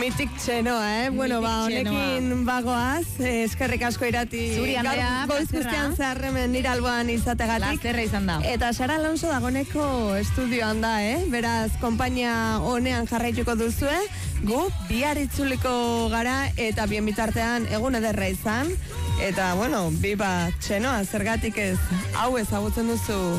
Mitik txenoa, Bueno, honekin bagoaz, eskerrik asko Irati. Zuri, Andrea, goiz guztian zeharremen nire alboan izategatik. Plazerra izan da. Eta Sara Alonso dagoneko estudioan da, Beraz, konpainia honean jarraituko duzue, gu bihar itzuliko gara eta bien bitartean egun ederra izan. Eta, biba txenoa, zergatik ez, hau ezagutzen duzu